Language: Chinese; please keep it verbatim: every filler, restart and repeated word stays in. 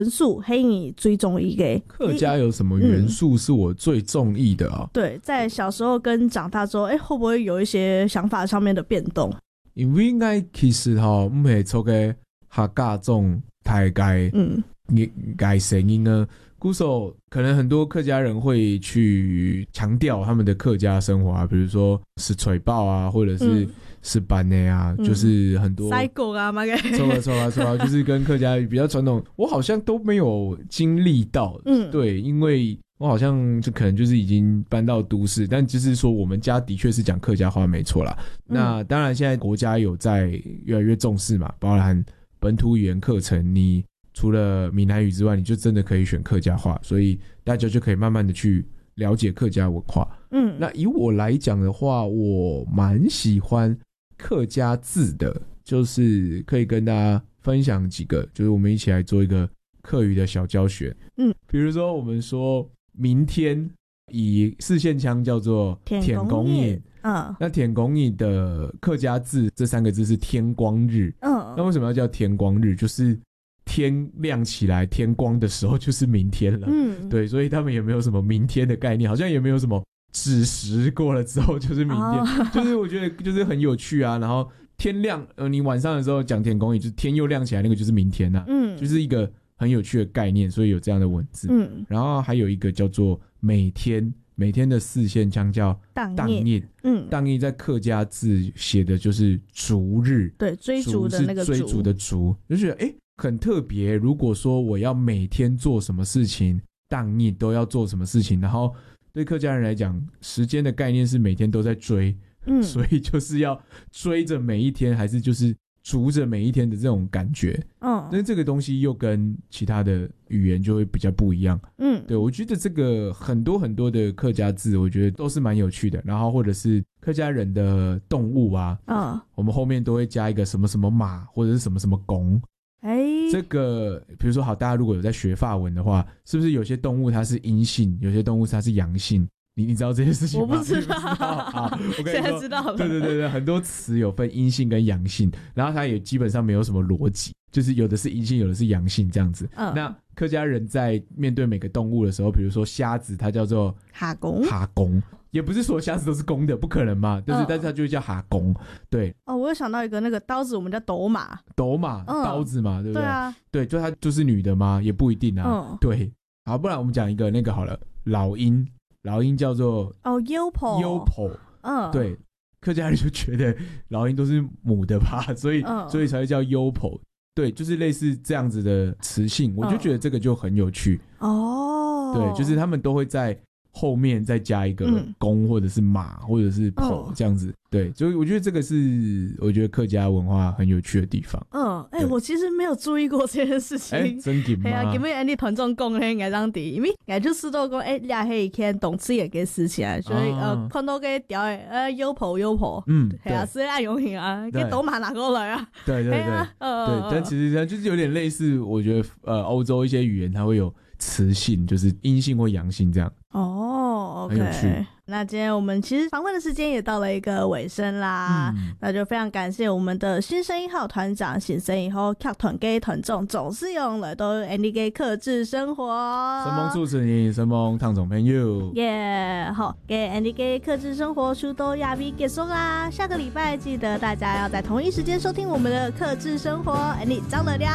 元素黑你最中意的。 客家有什么元素是我最中意的啊？ 嗯、对，在小时候跟长大之后，哎，会不会有一些想法上面的变动？ 因为应该其实哈，唔系做个客家种大概嗯，改声音呢。鼓手可能很多客家人会去强调他们的客家生活啊，比如说是吹爆啊，或者是是班内啊、嗯，就是很多塞狗啊嘛， 错了错了错了，就是跟客家比较传统，我好像都没有经历到，嗯，对，因为我好像就可能就是已经搬到都市，但就是说我们家的确是讲客家话没错啦、嗯。那当然现在国家有在越来越重视嘛，包含本土语言课程，你除了闽南语之外，你就真的可以选客家话，所以大家就可以慢慢的去了解客家文化。嗯，那以我来讲的话，我蛮喜欢客家字的，就是可以跟大家分享几个，就是我们一起来做一个客语的小教学。嗯，比如说我们说明天，以四线腔叫做天公日，嗯，那天公日的客家字这三个字是天光日。嗯，那为什么要叫天光日？就是天亮起来天光的时候就是明天了。嗯，对，所以他们也没有什么明天的概念，好像也没有什么子时过了之后就是明天、哦、就是我觉得就是很有趣啊。然后天亮呃，你晚上的时候讲天公，也就是天又亮起来，那个就是明天啊。嗯，就是一个很有趣的概念，所以有这样的文字。嗯，然后还有一个叫做每天，每天的四线腔叫当夜。嗯，当夜在客家字写的就是逐日，对，追逐的那个逐，追逐的逐，就觉得哎。很特别，如果说我要每天做什么事情，当夜都要做什么事情，然后对客家人来讲，时间的概念是每天都在追，嗯，所以就是要追着每一天，还是就是逐着每一天的这种感觉，嗯，但是这个东西又跟其他的语言就会比较不一样，嗯，对，我觉得这个很多很多的客家字，我觉得都是蛮有趣的，然后或者是客家人的动物啊，嗯，我们后面都会加一个什么什么马，或者是什么什么公。哎、欸，这个比如说好，大家如果有在学法文的话，是不是有些动物它是阴性，有些动物它是阳性？你你知道这些事情吗？ 我不知道。 好，我跟你说，现在知道了。 对对对对，很多词有分阴性跟阳性，然后它也基本上没有什么逻辑，就是有的是阴性，有的是阳性这样子。嗯，那客家人在面对每个动物的时候，比如说虾子，它叫做哈公，哈公。也不是说虾子都是公的，不可能嘛，但是、嗯、但是它就叫哈公，对。哦， 我有想到一个那个刀子，我们叫斗马， 斗马、嗯、刀子嘛，对不对？ 对啊， 对，就它就是女的吗？也不一定啊。嗯，对。好，不然我们讲一个那个好了，老鹰，老鹰叫做哦优婆， 优婆，嗯，对，客家人就觉得老鹰都是母的吧，所以、嗯、所以才会叫优婆。对，就是类似这样子的词性，我就觉得这个就很有趣哦。对，就是他们都会在后面再加一个公或者是马或者是婆这样子、嗯、对，所以我觉得这个是我觉得客家文化很有趣的地方。嗯， 哎、欸，我其实没有注意过这件事情。哎、 欸，真的吗？ 对啊，因为你团众讲嘿，我当地，因为我就知道讲，哎、欸，俩黑天动词也给拾起来，所以、啊、呃，看到个调诶，呃，优婆优婆，嗯，系啊，是爱用型啊，给斗马拿过来啊。 对对对，对，呃、对，但其实它就是有点类似，我觉得呃，欧洲一些语言它会有词性，就是阴性或阳性这样。 哦 ，OK， 很有趣。 那今天我们其实访问的时间也到了一个尾声啦、嗯，那就非常感谢我们的新生一号团长新生以后客团给团众总是用了都 Andy 给克制生活， 神梦主持人神梦汤总朋友耶， yeah, 好，给 Andy 给克制生活书都亚比结束啦，下个礼拜记得大家要在同一时间收听我们的克制生活 Andy 张德亮。